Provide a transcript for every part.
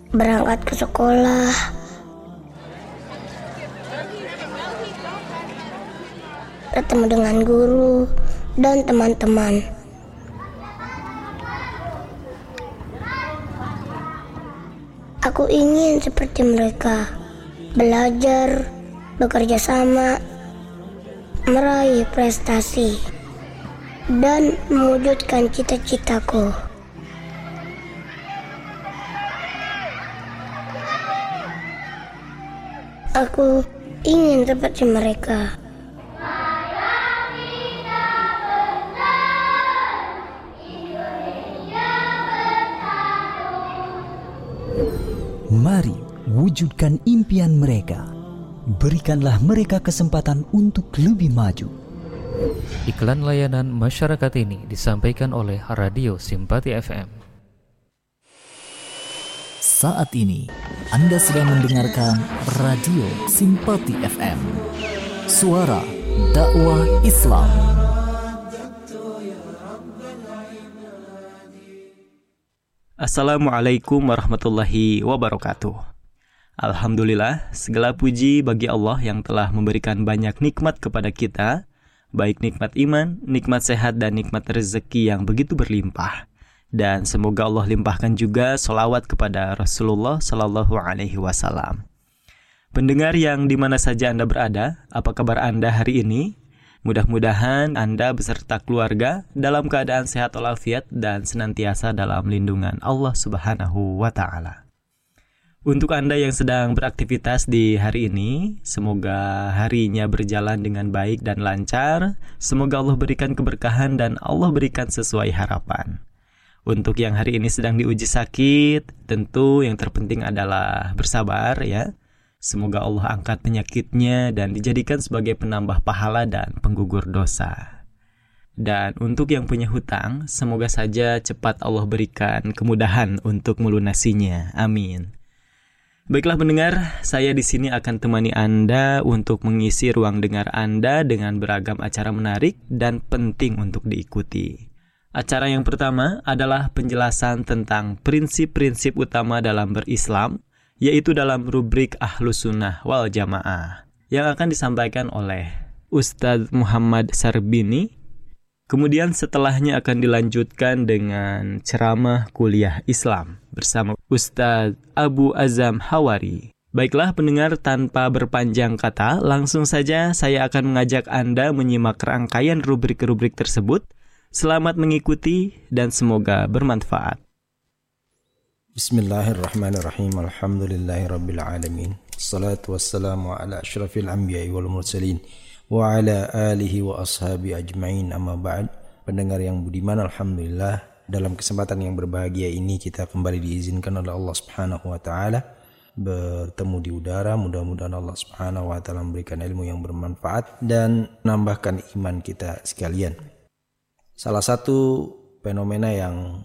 berangkat ke sekolah. Bertemu dengan guru dan teman-teman. Aku ingin seperti mereka, belajar, bekerja sama, meraih prestasi, dan mewujudkan cita-citaku. Aku ingin seperti mereka. Mari wujudkan impian mereka. Berikanlah mereka kesempatan untuk lebih maju. Iklan layanan masyarakat ini disampaikan oleh Radio Simpati FM. Saat ini Anda sedang mendengarkan Radio Simpati FM, suara dakwah Islam. Assalamualaikum warahmatullahi wabarakatuh. Alhamdulillah, segala puji bagi Allah yang telah memberikan banyak nikmat kepada kita, baik nikmat iman, nikmat sehat, dan nikmat rezeki yang begitu berlimpah. Dan semoga Allah limpahkan juga sholawat kepada Rasulullah Sallallahu Alaihi Wasallam. Pendengar yang dimana saja Anda berada, apa kabar Anda hari ini? Mudah-mudahan Anda beserta keluarga dalam keadaan sehat walafiat dan senantiasa dalam lindungan Allah Subhanahu wa Ta'ala. Untuk Anda yang sedang beraktivitas di hari ini, semoga harinya berjalan dengan baik dan lancar. Semoga Allah berikan keberkahan dan Allah berikan sesuai harapan. Untuk yang hari ini sedang diuji sakit, tentu yang terpenting adalah bersabar ya. Semoga Allah angkat penyakitnya dan dijadikan sebagai penambah pahala dan penggugur dosa. Dan untuk yang punya hutang, semoga saja cepat Allah berikan kemudahan untuk melunasinya. Amin. Baiklah pendengar, saya di sini akan temani Anda untuk mengisi ruang dengar Anda dengan beragam acara menarik dan penting untuk diikuti. Acara yang pertama adalah penjelasan tentang prinsip-prinsip utama dalam berislam, yaitu dalam rubrik Ahlus Sunnah wal Jamaah, yang akan disampaikan oleh Ustadz Muhammad Sarbini. Kemudian setelahnya akan dilanjutkan dengan ceramah kuliah Islam bersama Ustadz Abu Azam Hawari. Baiklah pendengar, tanpa berpanjang kata, langsung saja saya akan mengajak Anda menyimak rangkaian rubrik-rubrik tersebut. Selamat mengikuti dan semoga bermanfaat. Bismillahirrahmanirrahim. Alhamdulillahirabbil alamin. Wassalatu wassalamu ala asyrafil anbiya'i wal mursalin wa ala alihi wa ashabi ajmain, amma ba'd. Pendengar yang budiman, alhamdulillah dalam kesempatan yang berbahagia ini kita kembali diizinkan oleh Allah Subhanahu wa taala bertemu di udara. Mudah-mudahan Allah Subhanahu wa taala memberikan ilmu yang bermanfaat dan menambahkan iman kita sekalian. Salah satu fenomena yang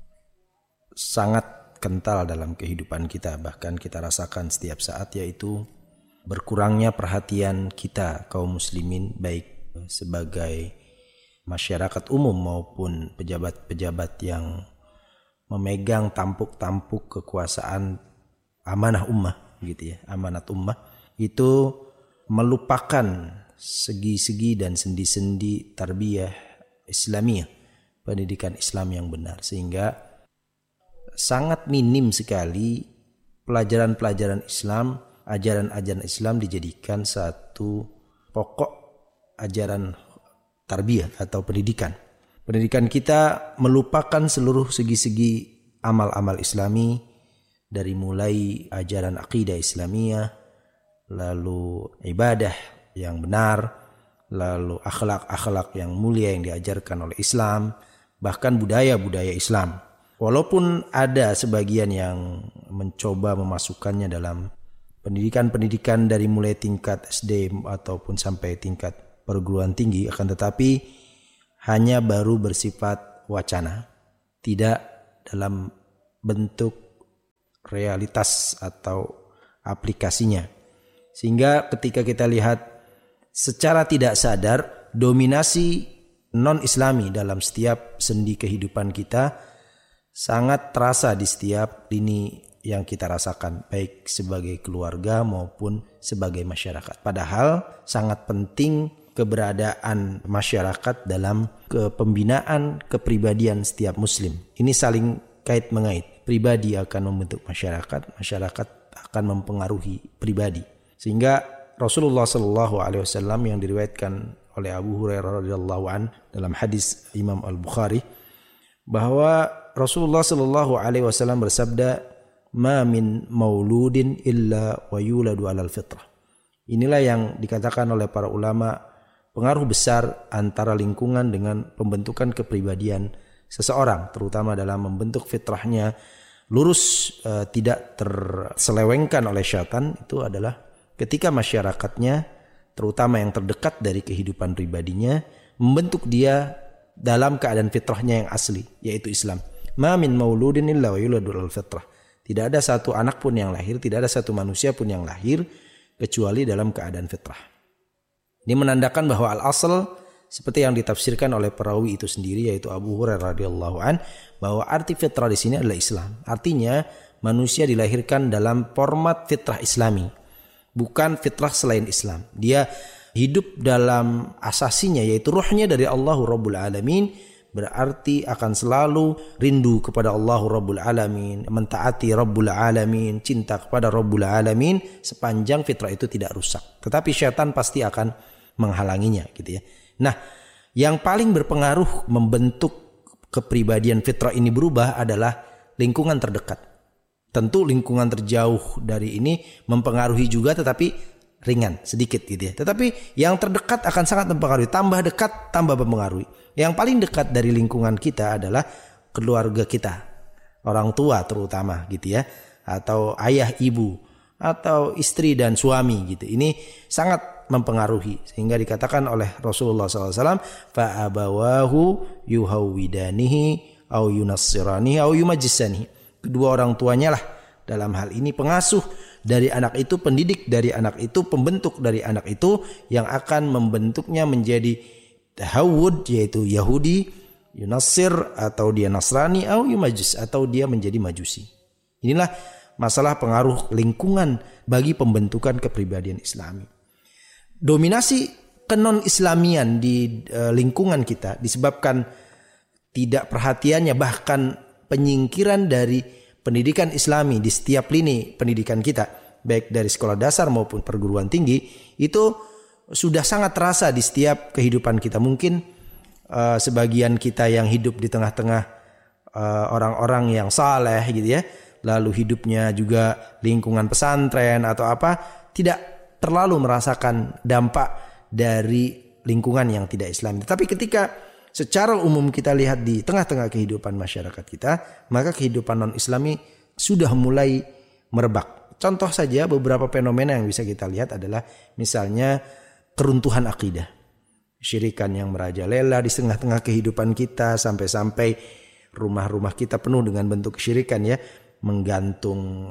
sangat kental dalam kehidupan kita, bahkan kita rasakan setiap saat, yaitu berkurangnya perhatian kita kaum muslimin, baik sebagai masyarakat umum maupun pejabat-pejabat yang memegang tampuk-tampuk kekuasaan amanah ummah gitu ya, amanat ummah, itu melupakan segi-segi dan sendi-sendi tarbiyah Islamiyah, pendidikan Islam yang benar, sehingga sangat minim sekali pelajaran-pelajaran Islam, ajaran-ajaran Islam dijadikan satu pokok ajaran tarbiyah atau pendidikan. Pendidikan kita melupakan seluruh segi-segi amal-amal Islami, dari mulai ajaran akidah Islamiyah, lalu ibadah yang benar, lalu akhlak-akhlak yang mulia yang diajarkan oleh Islam, bahkan budaya-budaya Islam. Walaupun ada sebagian yang mencoba memasukkannya dalam pendidikan-pendidikan dari mulai tingkat SD ataupun sampai tingkat perguruan tinggi, akan tetapi hanya baru bersifat wacana, tidak dalam bentuk realitas atau aplikasinya. Sehingga ketika kita lihat secara tidak sadar, dominasi non-Islami dalam setiap sendi kehidupan kita sangat terasa di setiap lini yang kita rasakan baik sebagai keluarga maupun sebagai masyarakat. Padahal sangat penting keberadaan masyarakat dalam pembinaan kepribadian setiap muslim. Ini saling kait mengait. Pribadi akan membentuk masyarakat, masyarakat akan mempengaruhi pribadi. Sehingga Rasulullah SAW yang diriwayatkan oleh Abu Hurairah radhiyallahu an dalam hadis Imam Al-Bukhari bahwa Rasulullah SAW bersabda, "Ma min mauludin illa wa yuladu 'alal fitrah." Inilah yang dikatakan oleh para ulama pengaruh besar antara lingkungan dengan pembentukan kepribadian seseorang, terutama dalam membentuk fitrahnya lurus, tidak terselewengkan oleh syaitan. Itu adalah ketika masyarakatnya, terutama yang terdekat dari kehidupan pribadinya, membentuk dia dalam keadaan fitrahnya yang asli, yaitu Islam. Ma min mauludin illa wa yuladu 'alal fitrah. Tidak ada satu anak pun yang lahir, tidak ada satu manusia pun yang lahir kecuali dalam keadaan fitrah. Ini menandakan bahwa al-asl seperti yang ditafsirkan oleh perawi itu sendiri, yaitu Abu Hurairah radhiyallahu an, bahwa arti fitrah di sini adalah Islam. Artinya manusia dilahirkan dalam format fitrah Islami, bukan fitrah selain Islam. Dia hidup dalam asasinya, yaitu ruhnya dari Allahu Rabbul Alamin, berarti akan selalu rindu kepada Allahu Rabbul Alamin, mentaati Rabbul Alamin, cinta kepada Rabbul Alamin sepanjang fitrah itu tidak rusak. Tetapi syaitan pasti akan menghalanginya, gitu ya. Nah, yang paling berpengaruh membentuk kepribadian fitrah ini berubah adalah lingkungan terdekat. Tentu lingkungan terjauh dari ini mempengaruhi juga, tetapi ringan, sedikit gitu ya. Tetapi yang terdekat akan sangat mempengaruhi. Tambah dekat, tambah mempengaruhi. Yang paling dekat dari lingkungan kita adalah keluarga kita, orang tua terutama gitu ya, atau ayah ibu, atau istri dan suami gitu. Ini sangat mempengaruhi, sehingga dikatakan oleh Rasulullah SAW, fa'abawahu yuhawwidanihi au yunassiranihi au yumajjisanihi. Kedua orang tuanya lah dalam hal ini pengasuh dari anak itu, pendidik dari anak itu, pembentuk dari anak itu, yang akan membentuknya menjadi tahawud, yaitu Yahudi, yunassir atau dia Nasrani, au yumajjis atau dia menjadi Majusi. Inilah masalah pengaruh lingkungan bagi pembentukan kepribadian Islami. Dominasi kenon-islamian di lingkungan kita disebabkan tidak perhatiannya, bahkan penyingkiran dari pendidikan Islami di setiap lini pendidikan kita, baik dari sekolah dasar maupun perguruan tinggi, itu sudah sangat terasa di setiap kehidupan kita. Mungkin sebagian kita yang hidup di tengah-tengah orang-orang yang saleh gitu ya, lalu hidupnya juga lingkungan pesantren atau apa, tidak terlalu merasakan dampak dari lingkungan yang tidak Islam. Tapi ketika secara umum kita lihat di tengah-tengah kehidupan masyarakat kita, maka kehidupan non-Islami sudah mulai merebak. Contoh saja beberapa fenomena yang bisa kita lihat adalah misalnya keruntuhan akidah, syirikan yang merajalela di tengah-tengah kehidupan kita, sampai-sampai rumah-rumah kita penuh dengan bentuk kesyirikan ya, menggantung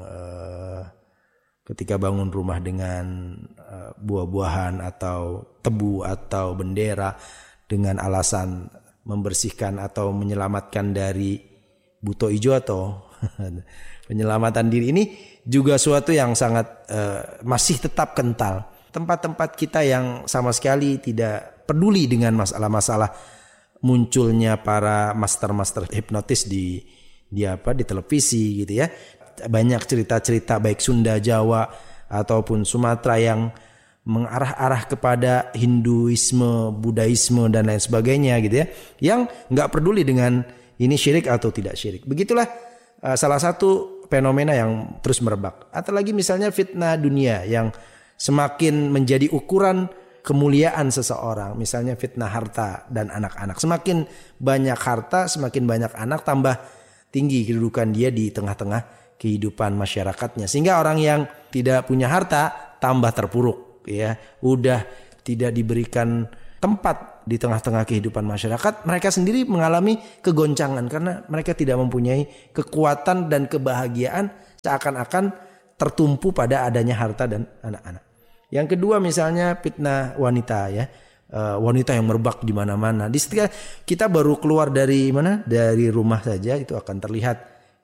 ketika bangun rumah dengan buah-buahan atau tebu atau bendera dengan alasan membersihkan atau menyelamatkan dari buto ijo atau penyelamatan diri. Ini juga suatu yang sangat masih tetap kental. Tempat-tempat kita yang sama sekali tidak peduli dengan masalah-masalah munculnya para master-master hipnotis di televisi gitu ya. Banyak cerita-cerita baik Sunda, Jawa ataupun Sumatera yang mengarah-arah kepada Hinduisme, Budaisme dan lain sebagainya gitu ya, yang nggak peduli dengan ini syirik atau tidak syirik. Begitulah salah satu fenomena yang terus merebak. Atau lagi misalnya fitnah dunia yang semakin menjadi ukuran kemuliaan seseorang, misalnya fitnah harta dan anak-anak. Semakin banyak harta, semakin banyak anak, tambah tinggi kedudukan dia di tengah-tengah kehidupan masyarakatnya, sehingga orang yang tidak punya harta tambah terpuruk ya, udah tidak diberikan tempat di tengah-tengah kehidupan masyarakat, mereka sendiri mengalami kegoncangan karena mereka tidak mempunyai kekuatan dan kebahagiaan, seakan-akan tertumpu pada adanya harta dan anak-anak. Yang kedua misalnya fitnah wanita ya, wanita yang merebak di mana-mana. Di setiap kita baru keluar dari rumah saja itu akan terlihat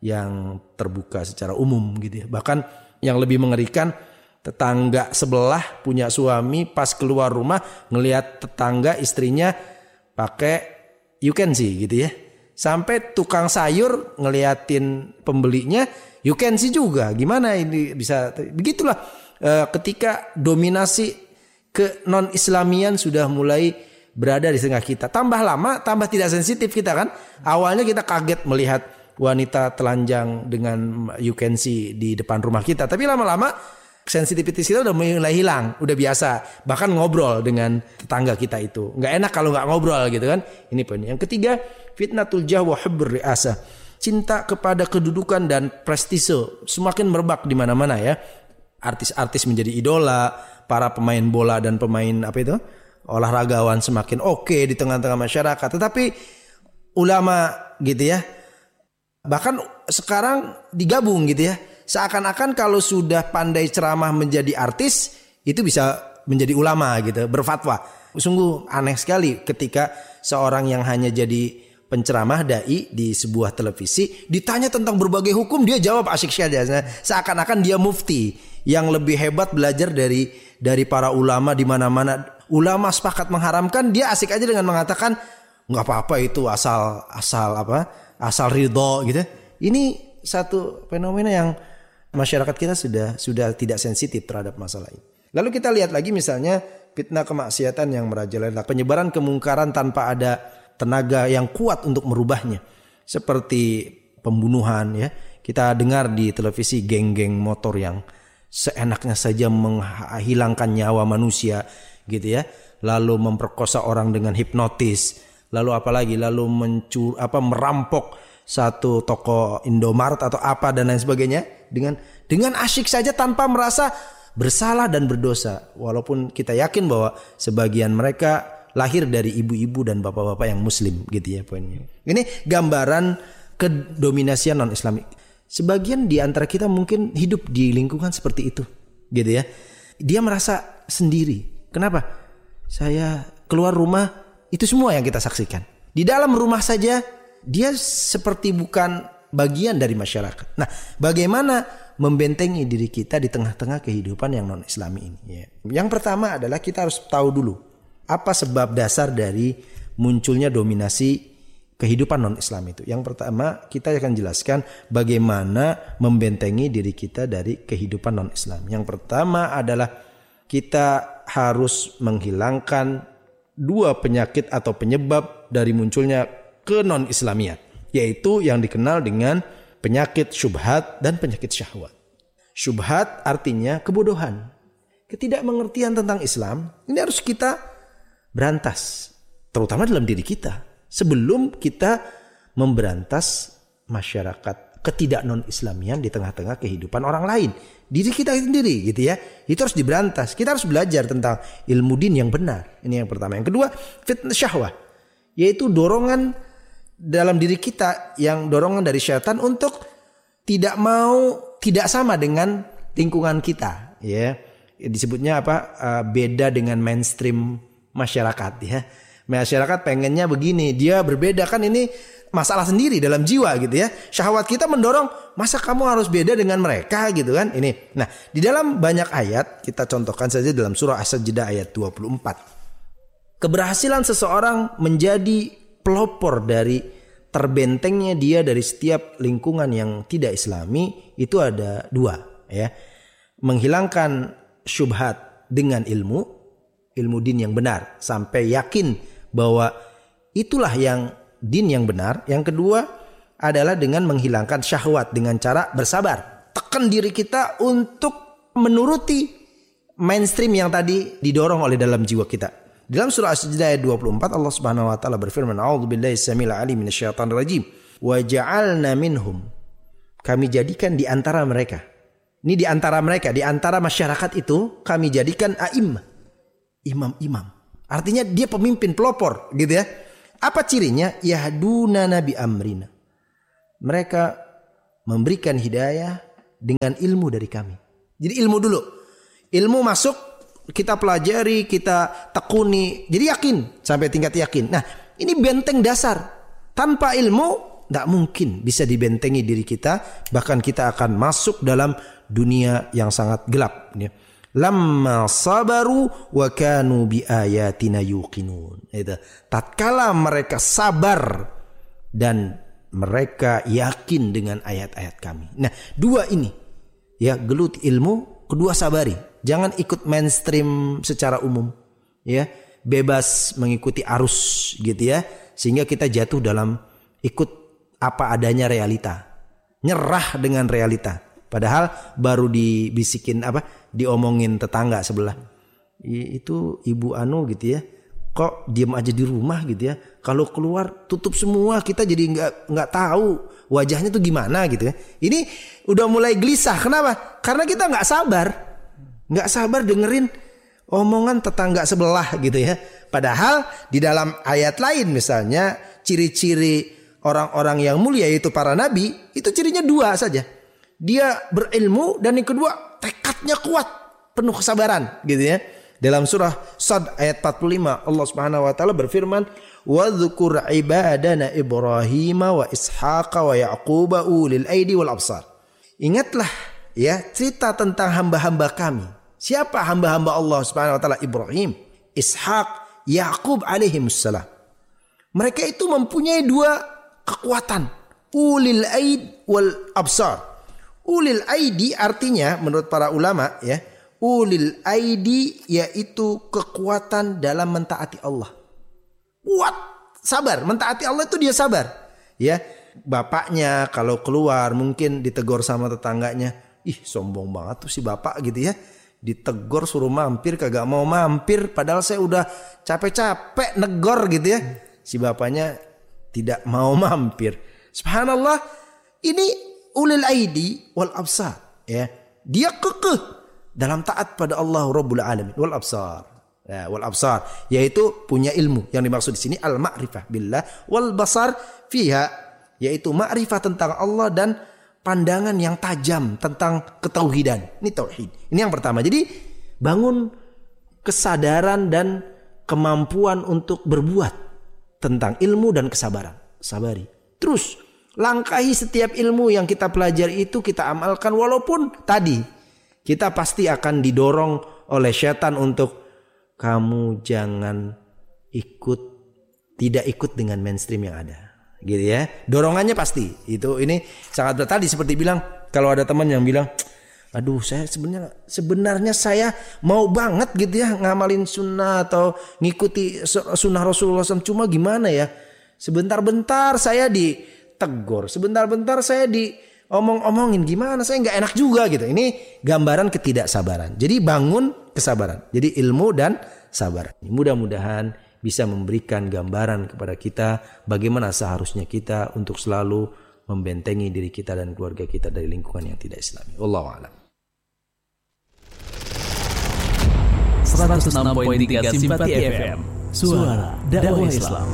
yang terbuka secara umum gitu ya. Bahkan yang lebih mengerikan, tetangga sebelah punya suami pas keluar rumah ngelihat tetangga istrinya pakai you can see gitu ya. Sampai tukang sayur ngeliatin pembelinya you can see juga. Gimana ini bisa? Begitulah ketika dominasi ke non-Islamian sudah mulai berada di tengah kita. Tambah lama tambah tidak sensitif kita kan. Awalnya kita kaget melihat wanita telanjang dengan you can see di depan rumah kita. Tapi lama-lama sensitivitas kita udah mulai hilang, udah biasa. Bahkan ngobrol dengan tetangga kita itu nggak enak kalau nggak ngobrol gitu kan. Ini poinnya. Yang ketiga, fitnatul jah wa hubbur ri'asah. Cinta kepada kedudukan dan prestise semakin merebak di mana-mana ya. Artis-artis menjadi idola, para pemain bola dan pemain olahragawan semakin oke di tengah-tengah masyarakat. Tetapi ulama gitu ya, bahkan sekarang digabung gitu ya. Seakan-akan kalau sudah pandai ceramah menjadi artis, itu bisa menjadi ulama gitu, berfatwa. Sungguh aneh sekali ketika seorang yang hanya jadi penceramah dai di sebuah televisi ditanya tentang berbagai hukum, dia jawab asyik saja. Seakan-akan dia mufti yang lebih hebat belajar dari para ulama di mana-mana. Ulama sepakat mengharamkan, dia asik aja dengan mengatakan nggak apa-apa itu asal ridho gitu. Ini satu fenomena yang masyarakat kita sudah tidak sensitif terhadap masalah ini. Lalu kita lihat lagi misalnya fitnah kemaksiatan yang merajalela, penyebaran kemungkaran tanpa ada tenaga yang kuat untuk merubahnya. Seperti pembunuhan ya. Kita dengar di televisi geng-geng motor yang seenaknya saja menghilangkan nyawa manusia gitu ya. Lalu memperkosa orang dengan hipnotis. Lalu apalagi merampok satu toko Indomaret atau apa dan lain sebagainya dengan asyik saja tanpa merasa bersalah dan berdosa. Walaupun kita yakin bahwa sebagian mereka lahir dari ibu-ibu dan bapak-bapak yang muslim gitu ya poinnya. Ini gambaran kedominasian non-Islamik. Sebagian di antara kita mungkin hidup di lingkungan seperti itu gitu ya. Dia merasa sendiri. Kenapa? Saya keluar rumah itu semua yang kita saksikan. Di dalam rumah saja dia seperti bukan bagian dari masyarakat. Nah, bagaimana membentengi diri kita di tengah-tengah kehidupan yang non-Islami ini? Ya. Yang pertama adalah kita harus tahu dulu apa sebab dasar dari munculnya dominasi kehidupan non-Islam itu. Yang pertama kita akan jelaskan bagaimana membentengi diri kita dari kehidupan non-Islam. Yang pertama adalah kita harus menghilangkan dua penyakit atau penyebab dari munculnya ke non-Islamiat, yaitu yang dikenal dengan penyakit syubhat dan penyakit syahwat. Syubhat artinya kebodohan, ketidakmengertian tentang Islam. Ini harus kita berantas, terutama dalam diri kita, sebelum kita memberantas masyarakat ketidak non-Islamian di tengah-tengah kehidupan orang lain. Diri kita sendiri gitu ya, itu harus diberantas. Kita harus belajar tentang ilmu din yang benar. Ini yang pertama. Yang kedua, fitnah syahwat, yaitu dorongan dalam diri kita, yang dorongan dari syaitan untuk tidak sama dengan lingkungan kita ya. Disebutnya beda dengan mainstream masyarakat ya. Masyarakat pengennya begini, dia berbeda, kan ini masalah sendiri dalam jiwa gitu ya. Syahwat kita mendorong, masa kamu harus beda dengan mereka gitu kan. Ini. Nah, di dalam banyak ayat, kita contohkan saja dalam surah As-Sajdah ayat 24. Keberhasilan seseorang menjadi pelopor dari terbentengnya dia dari setiap lingkungan yang tidak Islami itu ada dua ya. Menghilangkan syubhat dengan ilmu din yang benar sampai yakin bahwa itulah yang din yang benar. Yang kedua adalah dengan menghilangkan syahwat dengan cara bersabar. Tekan diri kita untuk menuruti mainstream yang tadi didorong oleh dalam jiwa kita. Dalam surah As-Sajdah ayat 24 Allah Subhanahu wa taala berfirman, "A'udzubillahi samil alim minasyaitonir rajim. Wa ja'alna minhum." Kami jadikan di antara mereka. Ini di antara mereka, di antara masyarakat itu kami jadikan a'immah. Imam-imam. Artinya dia pemimpin, pelopor gitu ya. Apa cirinya? Yahduna nabi amrina. Mereka memberikan hidayah dengan ilmu dari kami. Jadi ilmu dulu. Ilmu masuk, kita pelajari, kita tekuni. Jadi yakin, sampai tingkat yakin. Nah, ini benteng dasar. Tanpa ilmu tidak mungkin bisa dibentengi diri kita, bahkan kita akan masuk dalam dunia yang sangat gelap. Lamma sabaru wa kanu bi ayatina yuqinun. Itu. Tatkala mereka sabar dan mereka yakin dengan ayat-ayat kami. Nah, dua ini ya, geluti ilmu, kedua sabari. Jangan ikut mainstream secara umum, ya, bebas mengikuti arus gitu ya, sehingga kita jatuh dalam ikut apa adanya realita, nyerah dengan realita. Padahal baru dibisikin diomongin tetangga sebelah, itu ibu anu gitu ya, kok diam aja di rumah gitu ya, kalau keluar tutup semua, kita jadi nggak tahu wajahnya tuh gimana gitu ya. Ini udah mulai gelisah. Kenapa? Karena kita nggak sabar dengerin omongan tetangga sebelah gitu ya. Padahal di dalam ayat lain misalnya ciri-ciri orang-orang yang mulia yaitu para nabi, itu cirinya dua saja. Dia berilmu dan yang kedua tekadnya kuat, penuh kesabaran gitu ya. Dalam surah Sad ayat 45 Allah Subhanahu wa taala berfirman, "Wa dzkur ibadana Ibrahim wa Ishaq wa Yaqub ulil aidi wal absar." Ingatlah ya cerita tentang hamba-hamba kami. Siapa hamba-hamba Allah Subhanahu wa taala? Ibrahim, Ishaq, Yaqub alaihimussalam. Mereka itu mempunyai dua kekuatan, ulil aid wal absar. Ulil aidi artinya menurut para ulama ya, ulil aidi yaitu kekuatan dalam mentaati Allah. Kuat, sabar, mentaati Allah itu dia sabar. Ya, bapaknya kalau keluar mungkin ditegur sama tetangganya, ih sombong banget tuh si bapak gitu ya. Ditegur suruh mampir kagak mau mampir, padahal saya udah capek-capek negor gitu ya. Si bapaknya tidak mau mampir. Subhanallah, ini ulil aidi wal absar ya. Dia kekeh dalam taat pada Allah Rabbul Alamin. Wal absar. Ya, wal absar yaitu punya ilmu. Yang dimaksud di sini al ma'rifah billah, wal basar fiha yaitu ma'rifah tentang Allah dan pandangan yang tajam tentang ketauhidan. Ini tauhid. Ini yang pertama. Jadi bangun kesadaran dan kemampuan untuk berbuat tentang ilmu dan kesabaran. Sabari. Terus langkahi setiap ilmu yang kita pelajari itu kita amalkan, walaupun tadi kita pasti akan didorong oleh setan untuk kamu jangan tidak ikut dengan mainstream yang ada. Gitu ya. Dorongannya pasti. Ini sangat berat. Tadi seperti bilang, kalau ada teman yang bilang, aduh saya sebenarnya saya mau banget gitu ya ngamalin sunnah atau ngikuti sunnah Rasulullah SAW, cuma gimana ya, sebentar-bentar saya ditegur, sebentar-bentar saya diomong-omongin, gimana saya nggak enak juga gitu. Ini gambaran ketidaksabaran. Jadi bangun kesabaran. Jadi ilmu dan sabar. Mudah-mudahan bisa memberikan gambaran kepada kita bagaimana seharusnya kita untuk selalu membentengi diri kita dan keluarga kita dari lingkungan yang tidak Islami. Wallahu a'lam. 106.3 Simpati FM, suara dakwah Islam.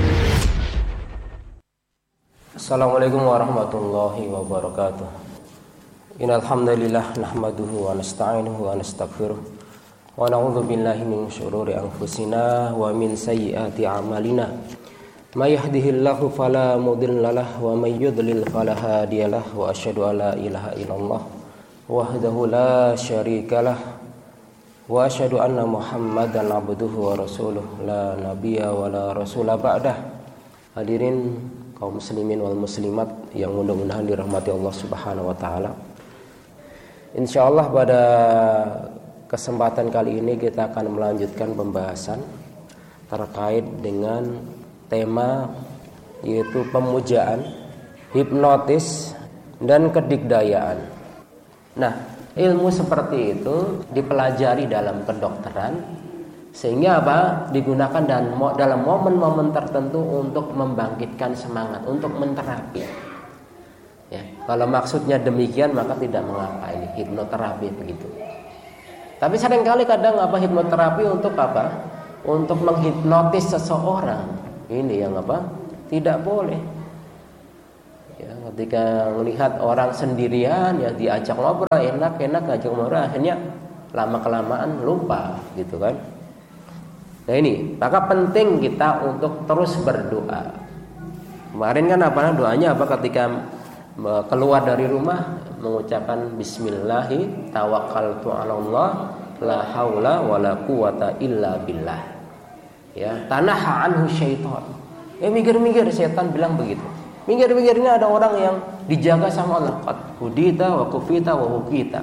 Assalamualaikum warahmatullahi wabarakatuh. Innal hamdalillah nahmaduhu wa nasta'inuhu wa nastaghfiruh wa na'udzu billahi min syururi anfusina wa min sayyiati a'malina. May yahdihillahu fala mudhillalah wa may yudlil fala hadiyalah wa asyhadu an la ilaha illallah wahdahu la syarikalah wa asyhadu anna Muhammadan abduhu wa rasuluh la nabiyya wa la rasula ba'dah. Hadirin kaum muslimin wal muslimat yang mudah-mudahan dirahmati Allah Subhanahu wa taala. Insyaallah pada kesempatan kali ini kita akan melanjutkan pembahasan terkait dengan tema yaitu pemujaan, hipnotis dan kedikdayaan. Nah, ilmu seperti itu dipelajari dalam kedokteran sehingga digunakan dalam momen-momen tertentu untuk membangkitkan semangat, untuk menterapi. Ya, kalau maksudnya demikian maka tidak mengapa, ini hipnoterapi begitu. Tapi seringkali kadang hipnoterapi untuk untuk menghipnotis seseorang. Ini yang tidak boleh. Ya, ketika melihat orang sendirian ya diajak ngobrol enak-enak ajak ngobrol, akhirnya lama-kelamaan lupa gitu kan. Nah ini, maka penting kita untuk terus berdoa. Kemarin kan doanya ketika keluar dari rumah mengucapkan bismillahi tawakkaltu 'alallah la haula wala quwata illa billah. Ya, tanaha anhu syaitan. Mikir-mikir setan bilang begitu. Mikir-mikir ini ada orang yang dijaga sama Allah. Qad hudita wa kufita wa hukita.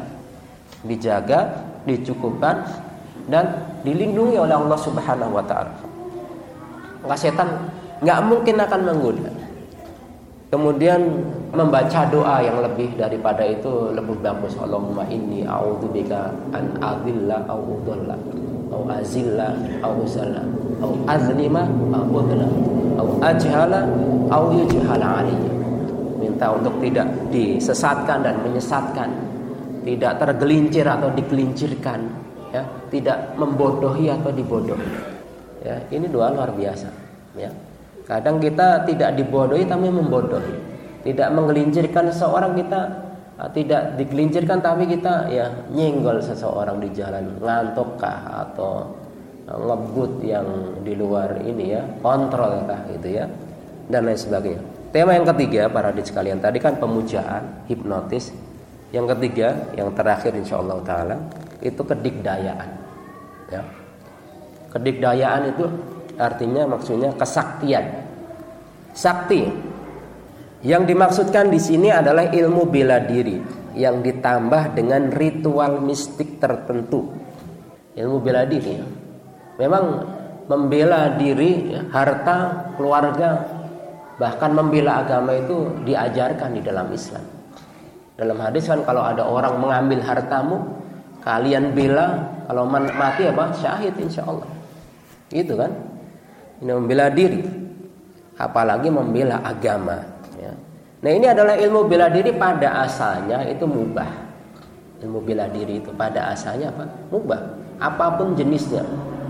Dijaga, dicukupkan dan dilindungi oleh Allah Subhanahu wa taala. Maka setan enggak mungkin akan menggoda. Kemudian membaca doa yang lebih daripada itu lebih bagus. Allahumma inni a'udzubika an adilla au udalla au azilla au usalla au azlima au udla au ajhala au yujhala alayya. Minta untuk tidak disesatkan dan menyesatkan, tidak tergelincir atau dikelincirkan, ya, tidak membodohi atau dibodohi. Ya, ini doa luar biasa, ya. Kadang kita tidak dibodohi tapi membodohi, tidak menggelincirkan seseorang, kita tidak digelincirkan tapi kita ya nyenggol seseorang di jalan, ngantukkah atau ngebut yang di luar ini ya, kontrolkah gitu ya, dan lain sebagainya. Tema yang ketiga para hadirin sekalian tadi kan pemujaan, hipnotis. Yang ketiga, yang terakhir insyaallah taala itu kedikdayaan. Ya. Kedikdayaan itu artinya maksudnya kesaktian. Sakti. Yang dimaksudkan di sini adalah ilmu bela diri yang ditambah dengan ritual mistik tertentu. Ilmu bela diri. Memang membela diri, ya, harta, keluarga, bahkan membela agama itu diajarkan di dalam Islam. Dalam hadis kan kalau ada orang mengambil hartamu, kalian bela, kalau mati apa? Syahid insyaallah. Gitu kan? Ini membela diri. Apalagi membela agama, ya. Nah, ini adalah ilmu bela diri pada asalnya itu mubah. Ilmu bela diri itu pada asalnya apa? Mubah. Apapun jenisnya.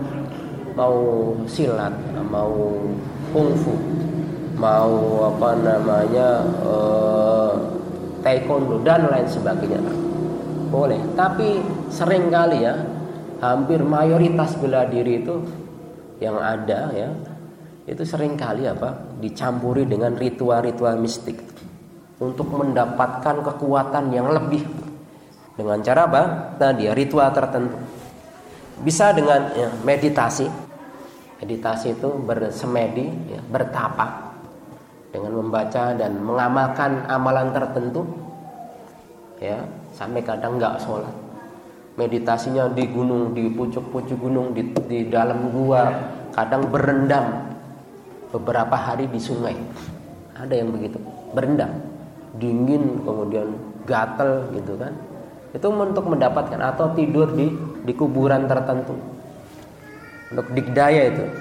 Mau silat, mau kungfu, mau taekwondo dan lain sebagainya. Boleh, tapi seringkali ya, hampir mayoritas bela diri itu yang ada ya, itu seringkali dicampuri dengan ritual-ritual mistik untuk mendapatkan kekuatan yang lebih. Dengan cara apa? Tadi ritual tertentu. Bisa dengan ya, meditasi. Meditasi itu bersemedi, ya, bertapa dengan membaca dan mengamalkan amalan tertentu. Ya, sampai kadang enggak sholat. Meditasinya di gunung, di pucuk-pucuk gunung, di dalam gua, kadang berendam beberapa hari di sungai. Ada yang begitu, berendam, dingin, kemudian gatel gitu kan. Itu untuk mendapatkan, atau tidur di kuburan tertentu. Untuk dikdaya itu.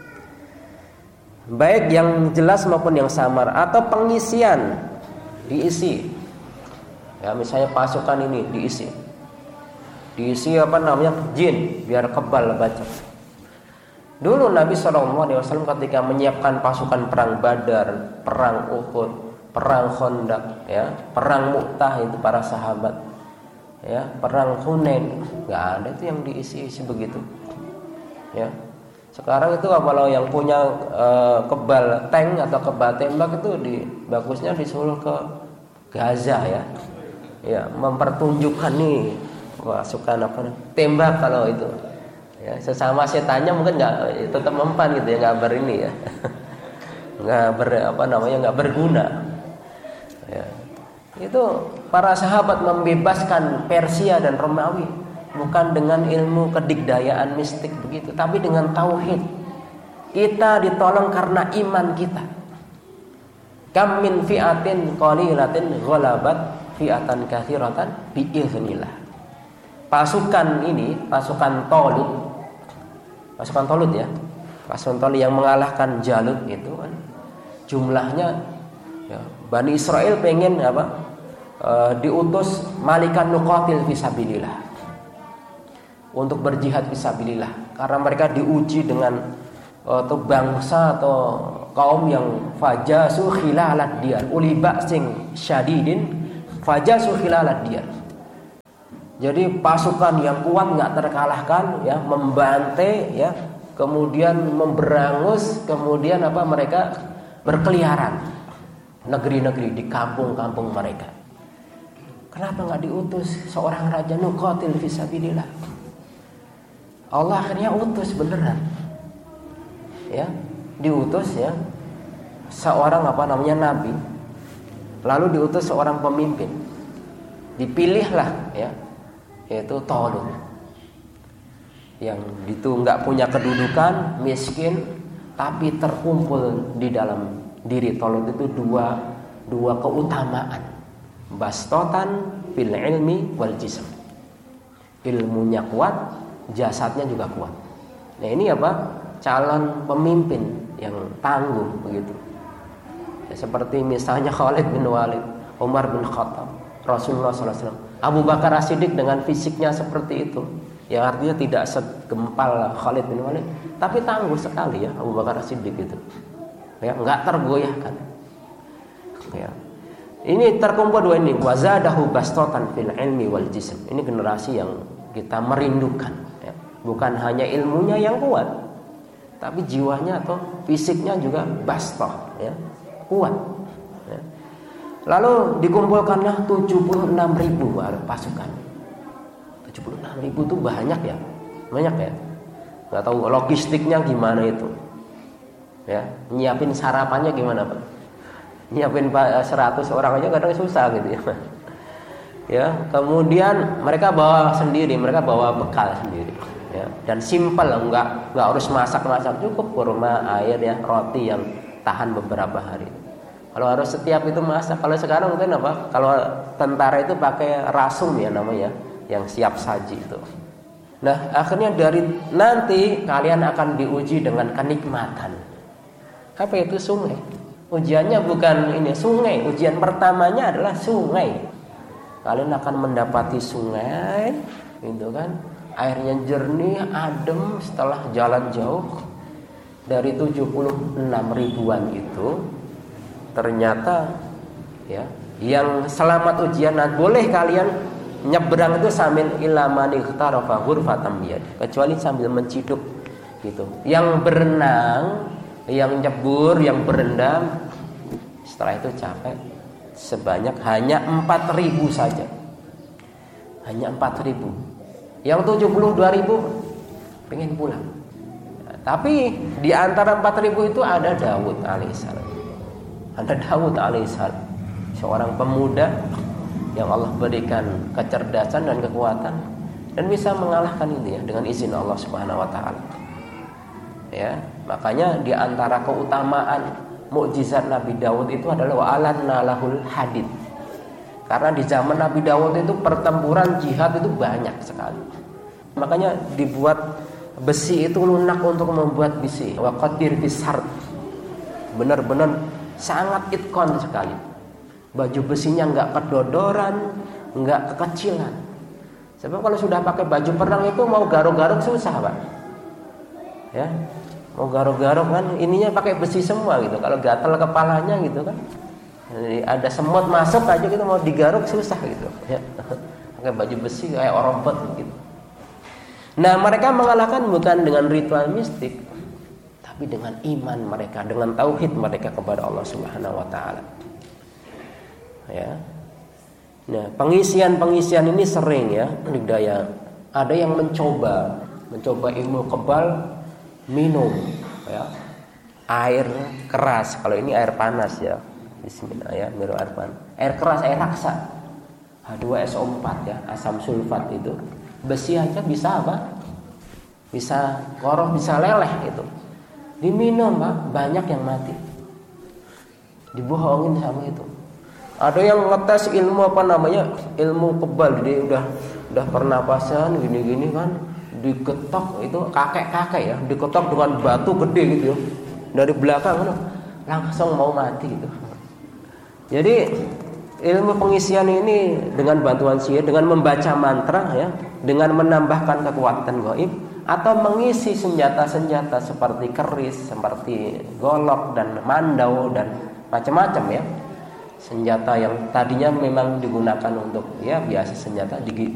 Baik yang jelas maupun yang samar, atau pengisian, diisi. Ya, misalnya pasukan ini diisi jin biar kebal baca. Dulu Nabi SAW ketika menyiapkan pasukan perang Badar, perang Uhud, perang Khandaq, ya, perang Mu'tah itu para sahabat, ya, perang Hunain, nggak ada itu yang diisi-isi begitu. Ya, sekarang itu kalau yang punya kebal tank atau kebal tembak itu bagusnya disuruh ke Gaza ya, ya, mempertunjukkan nih pasukan tembak kalau itu. Ya, sesama setannya mungkin nggak tetap mempan gitu ya, nggak berini ya, nggak berguna. Ya. Itu para sahabat membebaskan Persia dan Romawi bukan dengan ilmu kedikdayaan mistik begitu, tapi dengan tauhid. Kita ditolong karena iman kita. Kam min fi'atin qalilatin ghalabat fi'atan katsiratan biiznillah. Pasukan ini, pasukan Talut ya, pasukan Talut yang mengalahkan Jalut itu kan jumlahnya ya, Bani Israel pengen diutus malikan nuqatil fisabilillah untuk berjihad fisabilillah karena mereka diuji dengan bangsa atau kaum yang fajasu khilalad diyar, uli ba'sing syadidin fajasu khilalad diyar. Jadi pasukan yang kuat nggak terkalahkan, ya, membantai, ya, kemudian memberangus, kemudian mereka berkeliaran negeri-negeri, di kampung-kampung mereka. Kenapa nggak diutus seorang raja nuqatil fisabilillah? Allah akhirnya utus beneran, ya, diutus ya seorang nabi, lalu diutus seorang pemimpin, dipilihlah ya, yaitu Talut, yang itu nggak punya kedudukan, miskin, tapi terkumpul di dalam diri Talut itu dua keutamaan, bastotan bil ilmi wal jism, ilmunya kuat, jasadnya juga kuat. Nah ini apa? Calon pemimpin yang tangguh begitu. Ya, seperti misalnya Khalid bin Walid, Umar bin Khattab, Rasulullah SAW, Abu Bakar As-Siddiq dengan fisiknya seperti itu, ya artinya tidak segempal Khalid bin Walid, tapi tangguh sekali ya Abu Bakar As-Siddiq itu. Ya, nggak tergoyahkan. Ya. Ini terkumpul dua ini, wazadahu bastotan fil ilmi wal jism. Ini generasi yang kita merindukan. Ya. Bukan hanya ilmunya yang kuat, tapi jiwanya atau fisiknya juga bastoh, ya, kuat. Ya. Lalu dikumpulkanlah 76.000 pasukan. 76.000 itu banyak ya, Nggak tahu logistiknya gimana itu. Ya, nyiapin sarapannya gimana Pak? Nyiapin 100 orang aja kadang susah gitu ya. Ya, kemudian mereka bawa sendiri, mereka bawa bekal sendiri. Ya, dan simpel, nggak harus masak-masak, cukup kurma, air ya, roti yang tahan beberapa hari. Kalau harus setiap itu masak, kalau sekarang mungkin apa? Kalau tentara itu pakai rasum ya namanya, yang siap saji itu. Nah, akhirnya dari nanti kalian akan diuji dengan kenikmatan. Apa itu sungai? Ujiannya bukan ini sungai, ujian pertamanya adalah sungai. Kalian akan mendapati sungai, gitu kan? Airnya jernih, adem setelah jalan jauh. Dari 76 ribuan itu ternyata ya, yang selamat ujian boleh kalian nyebrang itu sambil ilamani ihtarafa ghurfatan biyad, kecuali sambil menciduk gitu. Yang berenang, yang nyebur, yang berendam, setelah itu capek, sebanyak hanya 4.000 saja. Hanya 4.000. Yang 72.000 pengen pulang. Nah, tapi di antara 4.000 itu ada Daud alaihissalam. Ada Daud alaihissalam, seorang pemuda yang Allah berikan kecerdasan dan kekuatan dan bisa mengalahkan ini ya dengan izin Allah Subhanahu wa taala. Ya, makanya di antara keutamaan mukjizat Nabi Daud itu adalah wa'alanna lahul hadid. Karena di zaman Nabi Daud itu pertempuran jihad itu banyak sekali. Makanya dibuat besi itu lunak untuk membuat besi. Wa qadir bisar. Benar-benar sangat itkon sekali. Baju besinya enggak kedodoran, enggak kekecilan. Sebab kalau sudah pakai baju perang itu mau garuk-garuk susah, Pak. Ya, mau garuk-garuk kan ininya pakai besi semua gitu. Kalau gatal kepalanya gitu kan, jadi ada semut masuk aja gitu, mau digaruk susah gitu ya. Pakai baju besi kayak orompet gitu. Nah, mereka mengalahkan bukan dengan ritual mistik, tapi dengan iman mereka, dengan tauhid mereka kepada Allah Subhanahu wa taala. Ya. Nah, pengisian ini sering ya, daya. Ada yang mencoba ilmu kebal, minum ya air keras. Kalau ini air panas ya, bismillah ya, minum air panas, air keras, air raksa, H2SO4 ya, asam sulfat itu. Besi aja bisa apa? Bisa koroh, bisa leleh gitu. Diminum Pak, banyak yang mati. Dibohongin sama itu. Ada yang ngetes ilmu ilmu kebal, dia udah pernapasan gini-gini kan, diketok itu kakek-kakek ya, diketok dengan batu gede gitu ya, dari belakang kan, langsung mau mati gitu. Jadi ilmu pengisian ini dengan bantuan sihir, dengan membaca mantra ya, dengan menambahkan kekuatan gaib atau mengisi senjata-senjata seperti keris, seperti golok dan mandau dan macam-macam ya. Senjata yang tadinya memang digunakan untuk ya biasa senjata